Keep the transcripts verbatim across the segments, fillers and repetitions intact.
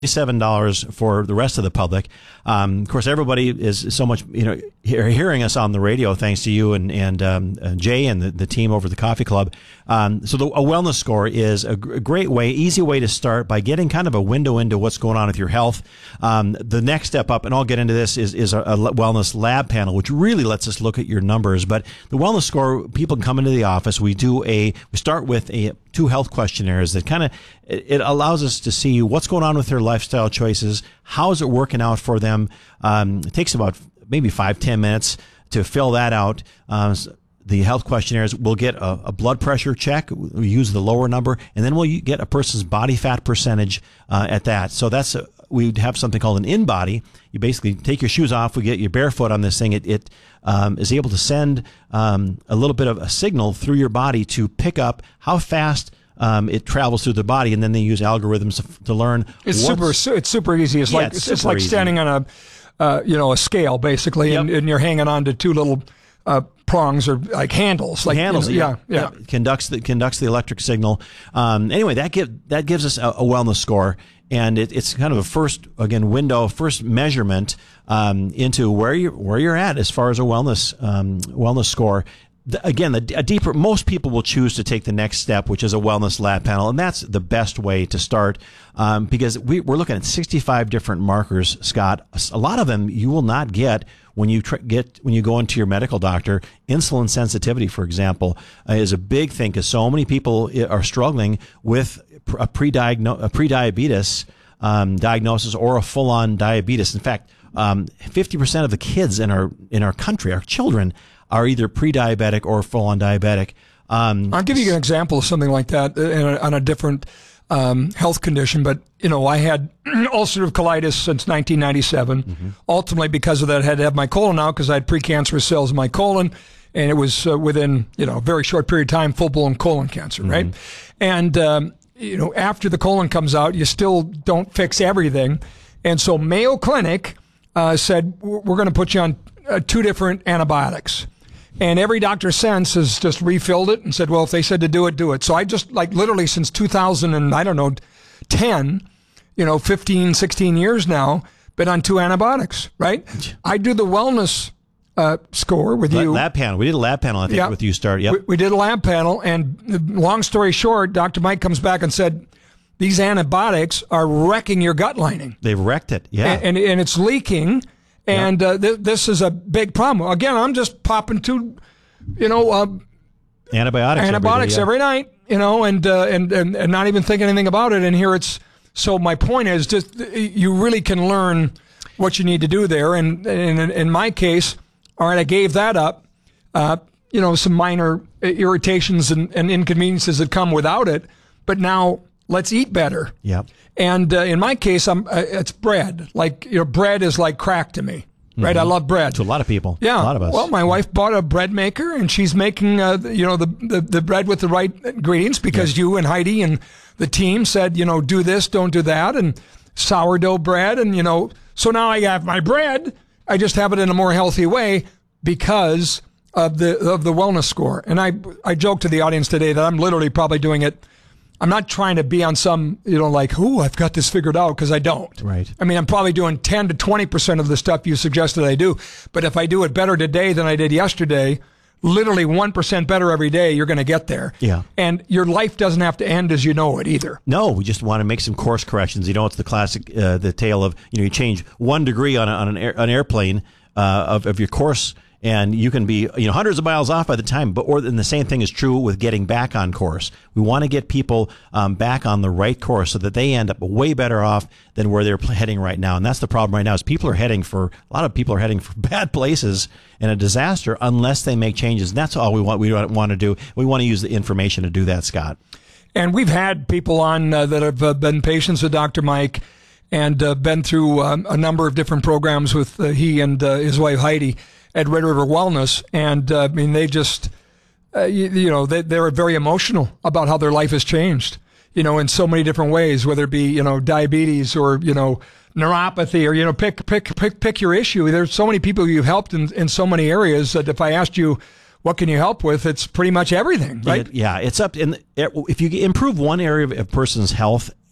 seven dollars for the rest of the public. Um, of course, everybody is so much, you know, hear, hearing us on the radio, thanks to you and, and um, uh, Jay and the, the team over at the Coffee Club. Um, so the, a wellness score is a, g- a great way, easy way to start by getting kind of a window into what's going on with your health. Um, the next step up, and I'll get into this, is, is a, a wellness lab panel, which really lets us look at your numbers. But the wellness score, people can come into the office. We do a, we start with a two health questionnaires that kind of, it, it allows us to see what's going on with their lifestyle choices. How is it working out for them? Um, it takes about maybe five, ten minutes to fill that out. Um, the health questionnaires, we'll get a, a blood pressure check. We use the lower number, and then we'll get a person's body fat percentage uh, at that. So that's a, we have something called an in-body. You basically take your shoes off. We get you barefoot on this thing. It, it um, is able to send um, a little bit of a signal through your body to pick up how fast Um, it travels through the body, and then they use algorithms to, to learn. It's super. It's super easy. It's yeah, like it's, it's like easy. standing on a, uh, you know, a scale basically, Yep. and, and you're hanging on to two little uh, prongs or like handles, like handles. You know, yeah, yeah, yeah. yeah. Conducts the conducts the electric signal. Um, anyway, that give that gives us a, a wellness score, and it, it's kind of a first again window, first measurement um, into where you where you're at as far as a wellness um, wellness score. The, again, the, a deeper, most people will choose to take the next step, which is a wellness lab panel, and that's the best way to start um, because we, we're looking at sixty-five different markers, Scott. A lot of them you will not get when you tr- get when you go into your medical doctor. Insulin sensitivity, for example, uh, is a big thing because so many people are struggling with a pre-diagno- a pre-diabetes um, diagnosis or a full-on diabetes. In fact, um, fifty percent of the kids in our in our country, our children, are either pre-diabetic or full-on diabetic. Um, I'll give you an example of something like that in a, on a different um, health condition. But, you know, I had ulcerative colitis since nineteen ninety-seven. Mm-hmm. Ultimately, because of that, I had to have my colon out because I had precancerous cells in my colon. And it was uh, within, you know, a very short period of time, full-blown colon cancer, mm-hmm. right? And, um, you know, after the colon comes out, you still don't fix everything. And so Mayo Clinic uh, said, we're going to put you on uh, two different antibiotics. And every doctor since has just refilled it and said, well, if they said to do it, do it. So I just like literally since two thousand and I don't know, ten, you know, fifteen, sixteen years now, been on two antibiotics, right? I do the wellness uh, score with you. Lab panel. We did a lab panel, I think, yeah. with you start. Yep. We, we did a lab panel, and long story short, Doctor Mike comes back and said, these antibiotics are wrecking your gut lining. They've wrecked it, yeah. And, and, and it's leaking. And uh, th- this is a big problem. Again, I'm just popping two, you know, uh, antibiotics, antibiotics every, day, yeah. every night, you know, and, uh, and and and not even thinking anything about it. And here it's so. My point is, just you really can learn what you need to do there. And, and in, in my case, all right, I gave that up. Uh, you know, some minor irritations and, and inconveniences that come without it. But now let's eat better. Yep. And uh, in my case, I'm uh, it's bread. Like, you know, bread is like crack to me, right? Mm-hmm. I love bread. To a lot of people. Yeah. A lot of us. Well, my wife bought a bread maker, and she's making, uh, you know, the, the, the bread with the right ingredients because yeah. you and Heidi and the team said, you know, do this, don't do that, and sourdough bread. And, you know, so now I have my bread. I just have it in a more healthy way because of the of the wellness score. And I, I joked to the audience today that I'm literally probably doing it. I'm not trying to be on some, you know, like, oh, I've got this figured out, because I don't. Right. I mean, I'm probably doing ten to twenty percent of the stuff you suggested I do. But if I do it better today than I did yesterday, literally one percent better every day, you're going to get there. Yeah. And your life doesn't have to end as you know it either. No, we just want to make some course corrections. You know, it's the classic, uh, the tale of, you know, you change one degree on, a, on an, air, an airplane uh, of, of your course, and you can be, you know, hundreds of miles off by the time. But or then the same thing is true with getting back on course. We want to get people um, back on the right course so that they end up way better off than where they're heading right now. And that's the problem right now is people are heading for a lot of people are heading for bad places and a disaster unless they make changes. And that's all we want. We want to do. We want to use the information to do that, Scott. And we've had people on uh, that have uh, been patients with Doctor Mike and uh, been through um, a number of different programs with uh, he and uh, his wife Heidi at Red River Wellness. And uh, I mean, they just, uh, you, you know, they, they were very emotional about how their life has changed, you know, in so many different ways, whether it be, you know, diabetes or, you know, neuropathy or, you know, pick, pick, pick, pick your issue. There's so many people you've helped in, in so many areas that if I asked you, what can you help with? It's pretty much everything, right? It, yeah. It's up. And if you improve one area of a person's health,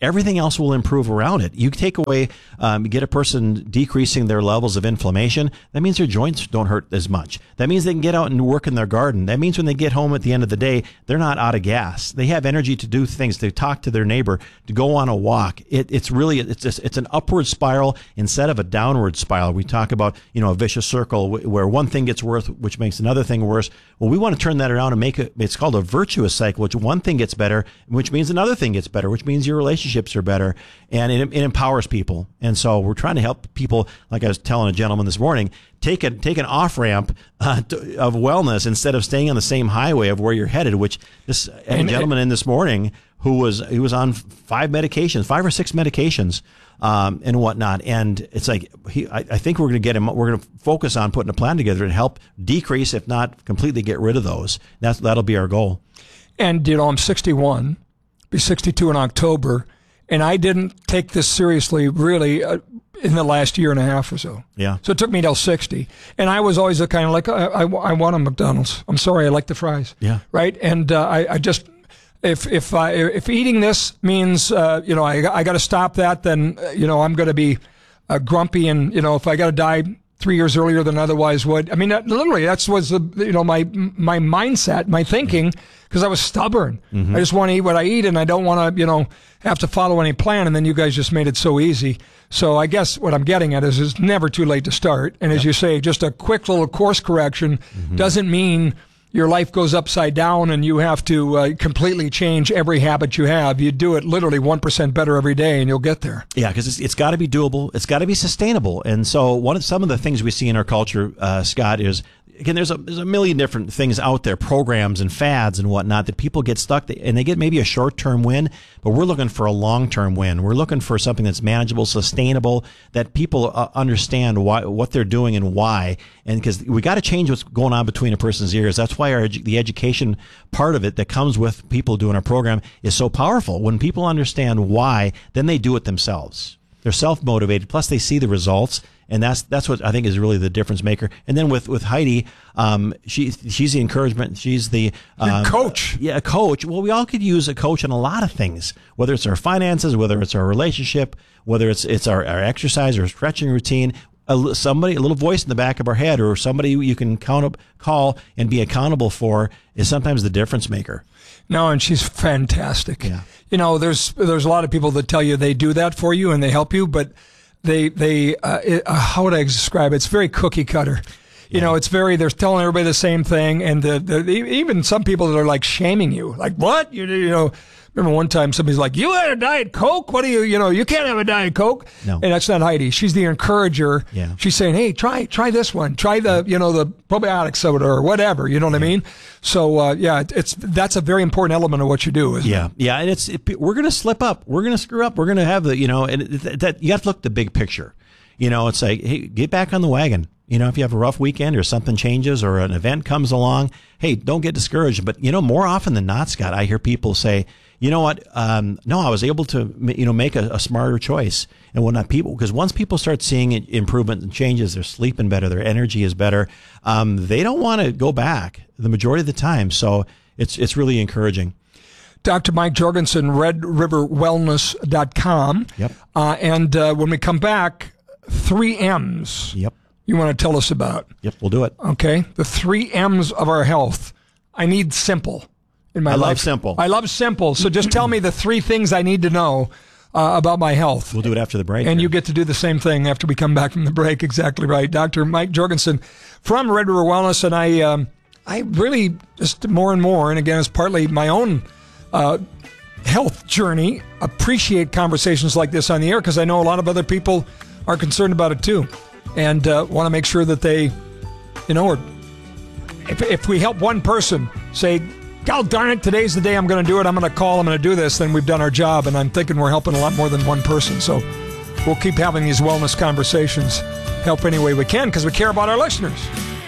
everything else will improve around it. You take away, um, get a person decreasing their levels of inflammation. That means their joints don't hurt as much. That means they can get out and work in their garden. That means when they get home at the end of the day, they're not out of gas. They have energy to do things, to talk to their neighbor, to go on a walk. It, it's really, it's just, it's an upward spiral instead of a downward spiral. We talk about, you know, a vicious circle where one thing gets worse, which makes another thing worse. Well, we want to turn that around and make it, it's called a virtuous cycle, which one thing gets better, which means another thing gets better, which means your relationships are better, and it, it empowers people. And so we're trying to help people, like I was telling a gentleman this morning, take a, take an off-ramp uh, to, of wellness instead of staying on the same highway of where you're headed, which this a gentleman in this morning who was, he was on five medications, five or six medications, um, and whatnot. And it's like, he, I, I think we're going to get him, we're going to focus on putting a plan together to help decrease, if not completely get rid of those. That's, that'll be our goal. And, you know, I'm sixty-one, be sixty-two in October, and I didn't take this seriously really uh, in the last year and a half or so. Yeah. So it took me till sixty. And I was always the kind of like, I, I, I want a McDonald's. I'm sorry, I like the fries. Yeah. Right? And uh, I, I just, if if I, if eating this means, uh, you know, I, I got to stop that, then, uh, you know, I'm going to be uh, grumpy. And, you know, if I got to die three years earlier than otherwise would. I mean, that, literally, that's was the, you know, my my mindset, my thinking, because I was stubborn. Mm-hmm. I just want to eat what I eat, and I don't want to, you know, have to follow any plan. And then you guys just made it so easy. So I guess what I'm getting at is it's never too late to start. And as yep. you say, just a quick little course correction mm-hmm. doesn't mean your life goes upside down and you have to uh, completely change every habit you have. You do it literally one percent better every day and you'll get there. Yeah, because it's, it's got to be doable. It's got to be sustainable. And so one of some of the things we see in our culture, uh, Scott, is, again, there's a, there's a million different things out there, programs and fads and whatnot, that people get stuck and they get maybe a short-term win, but we're looking for a long-term win. We're looking for something that's manageable, sustainable, that people uh, understand why, what they're doing and why. And because we got to change what's going on between a person's ears. That's why our the education part of it that comes with people doing our program is so powerful. When people understand why, then they do it themselves. They're self-motivated. Plus, they see the results, and that's that's what I think is really the difference maker. And then with with Heidi, um, she she's the encouragement. She's the um, coach. Yeah, a coach. Well, we all could use a coach on a lot of things, whether it's our finances, whether it's our relationship, whether it's it's our, our exercise or stretching routine. A, somebody, a little voice in the back of our head, or somebody you can count up, call and be accountable for, is sometimes the difference maker. No, and she's fantastic. Yeah. You know, there's there's a lot of people that tell you they do that for you and they help you, but they they uh, it, uh, how would I describe it? It's very cookie cutter. You yeah. know, it's very, they're telling everybody the same thing, and the, the even some people that are like shaming you, like, what? You, you know, remember one time somebody's like, you had a Diet Coke? What do you, you know, you can't have a Diet Coke. No. And that's not Heidi. She's the encourager. Yeah. She's saying, hey, try try this one. Try the, you know, the probiotic soda or whatever. You know what yeah. I mean? So, uh, yeah, it's that's a very important element of what you do, isn't yeah. it? Yeah. And it's, it, we're going to slip up. We're going to screw up. We're going to have the, you know, and that, that you have to look at the big picture. You know, it's like, hey, get back on the wagon. You know, if you have a rough weekend or something changes or an event comes along, hey, don't get discouraged. But, you know, more often than not, Scott, I hear people say, you know what? Um, no, I was able to, you know, make a, a smarter choice and whatnot. People, because once people start seeing improvement and changes, they're sleeping better, their energy is better. Um, they don't want to go back the majority of the time. So it's it's really encouraging. Doctor Mike Jorgensen, red river wellness dot com. Yep. Uh, and uh, when we come back, three M's. Yep. You want to tell us about? Yep, we'll do it. Okay. The three M's of our health. I need simple in my I life. love simple. I love simple. So just tell me the three things I need to know uh, about my health. We'll do it after the break. And here. you get to do the same thing after we come back from the break. Exactly right. Doctor Mike Jorgensen from Red River Wellness. And I, um, I really just more and more, and again, it's partly my own uh, health journey, appreciate conversations like this on the air because I know a lot of other people are concerned about it too. And uh, want to make sure that they, you know, or if, if we help one person say, God darn it, today's the day I'm going to do it, I'm going to call, I'm going to do this, then we've done our job. And I'm thinking we're helping a lot more than one person. So we'll keep having these wellness conversations, help any way we can, because we care about our listeners.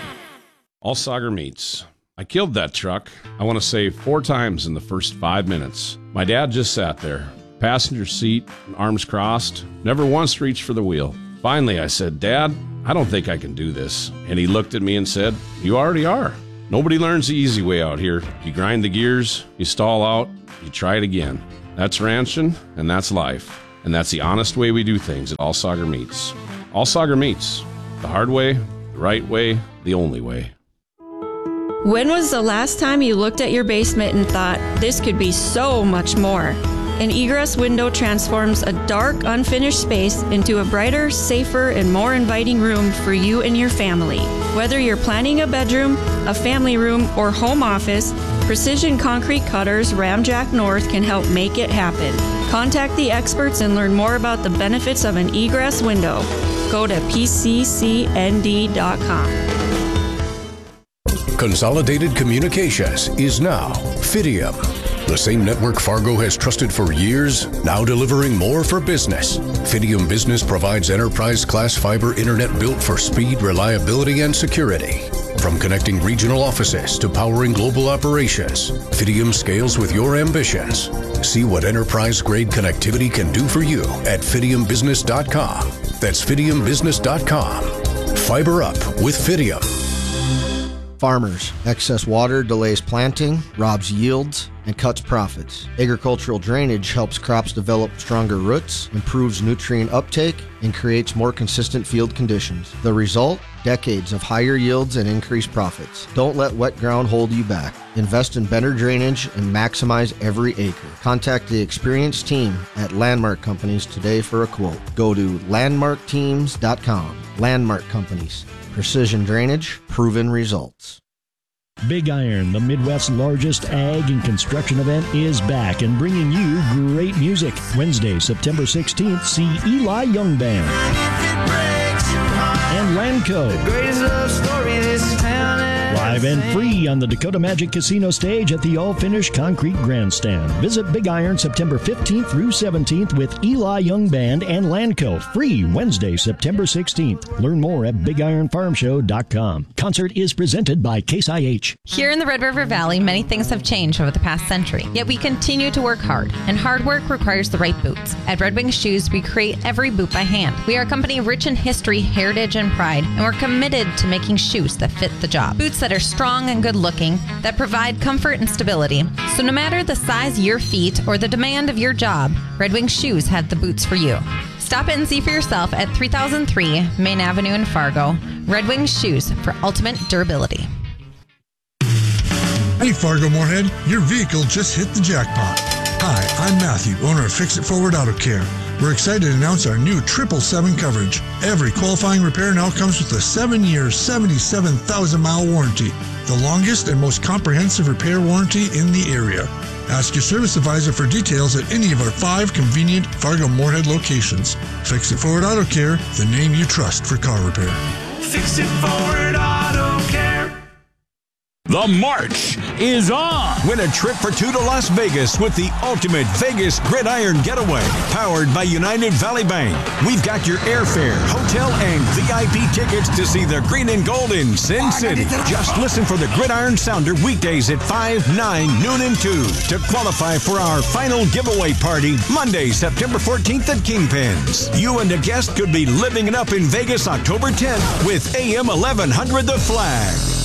All Sauger Meats. I killed that truck, I want to say four times in the first five minutes. My dad just sat there, passenger seat, arms crossed, never once reached for the wheel. Finally, I said, Dad, I don't think I can do this. And he looked at me and said, you already are. Nobody learns the easy way out here. You grind the gears, you stall out, you try it again. That's ranching, and that's life. And that's the honest way we do things at All Sauger Meats. All Sauger Meats. The hard way, the right way, the only way. When was the last time you looked at your basement and thought, this could be so much more? An egress window transforms a dark, unfinished space into a brighter, safer, and more inviting room for you and your family. Whether you're planning a bedroom, a family room, or home office, Precision Concrete Cutters Ramjack North can help make it happen. Contact the experts and learn more about the benefits of an egress window. Go to P C C N D dot com. Consolidated Communications is now Fidium. The same network Fargo has trusted for years, now delivering more for business. Fidium Business provides enterprise-class fiber internet built for speed, reliability, and security. From connecting regional offices to powering global operations, Fidium scales with your ambitions. See what enterprise-grade connectivity can do for you at Fidium Business dot com. That's Fidium Business dot com. Fiber up with Fidium. Farmers, excess water delays planting, robs yields, and cuts profits. Agricultural drainage helps crops develop stronger roots, improves nutrient uptake, and creates more consistent field conditions. The result? Decades of higher yields and increased profits. Don't let wet ground hold you back. Invest in better drainage and maximize every acre. Contact the experienced team at Landmark Companies today for a quote. Go to landmark teams dot com. Landmark Companies. Precision drainage, proven results. Big Iron, the Midwest's largest ag and construction event, is back and bringing you great music. Wednesday, September sixteenth, see Eli Young Band and Lanco. Live and free on the Dakota Magic Casino stage at the all-finished concrete grandstand. Visit Big Iron September fifteenth through seventeenth with Eli Young Band and Lanco. Free Wednesday, September sixteenth. Learn more at big iron farm show dot com. Concert is presented by Case I H. Here in the Red River Valley, many things have changed over the past century. Yet we continue to work hard, and hard work requires the right boots. At Red Wing Shoes, we create every boot by hand. We are a company rich in history, heritage, and pride, and we're committed to making shoes that fit the job. Boots that are strong and good-looking, that provide comfort and stability. So no matter the size of your feet or the demand of your job, Red Wing Shoes have the boots for you. Stop in and see for yourself at three thousand three Main Avenue in Fargo. Red Wing Shoes for ultimate durability. Hey Fargo Moorhead, your vehicle just hit the jackpot. Hi, I'm Matthew, owner of Fix It Forward Auto Care. We're excited to announce our new triple seven coverage. Every qualifying repair now comes with a seven-year, seventy-seven thousand mile warranty, the longest and most comprehensive repair warranty in the area. Ask your service advisor for details at any of our five convenient Fargo Moorhead locations. Fix It Forward Auto Care, the name you trust for car repair. Fix It Forward Auto Care. The march is on. Win a trip for two to Las Vegas with the ultimate Vegas Gridiron Getaway, powered by United Valley Bank. We've got your airfare, hotel, and V I P tickets to see the green and gold in Sin City. Just listen for the Gridiron Sounder weekdays at five, nine, noon, and two to qualify for our final giveaway party Monday, September fourteenth at Kingpins. You and a guest could be living it up in Vegas October tenth with A M eleven hundred The Flag.